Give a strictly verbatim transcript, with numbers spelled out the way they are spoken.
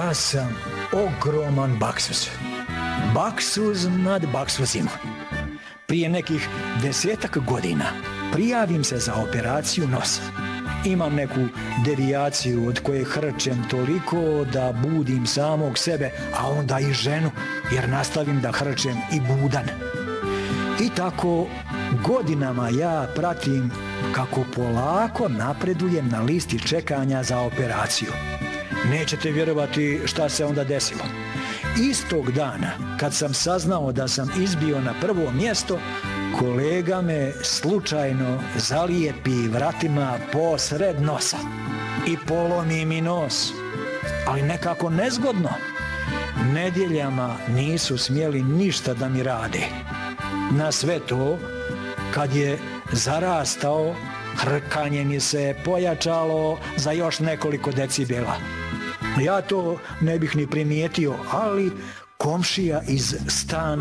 Ja sam ogroman baksuz. Baksuz nad baksuzima. Prije nekih desetak godina prijavim se za operaciju nosa. Imam neku devijaciju od koje hrčem toliko da budim samog sebe, a onda i ženu, jer nastavim da hrčem i budan. I tako godinama ja pratim kako polako napredujem na listi čekanja za operaciju. Nećete vjerovati šta se onda desilo. Istog dana, kad sam saznao da sam izbio na prvo mjesto, kolega me slučajno zalijepi vratima posred nosa i polomi mi nos, ali nekako nezgodno. Nedjeljama nisu smjeli ništa da mi rade. Na sve to, kad je zarastao, hrkanje mi se pojačalo za još nekoliko decibela. Ja to ne bih ni primijetio, ali komšija iz stana